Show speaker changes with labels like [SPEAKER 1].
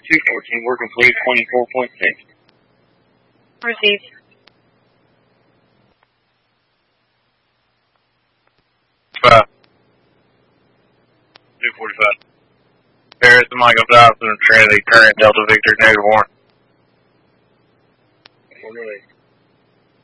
[SPEAKER 1] 214, we're complete, 24.6.
[SPEAKER 2] Received.
[SPEAKER 3] Five. 245. Paris to Michael Johnson, Trinity, current Delta Victor, negative 1.
[SPEAKER 1] 118.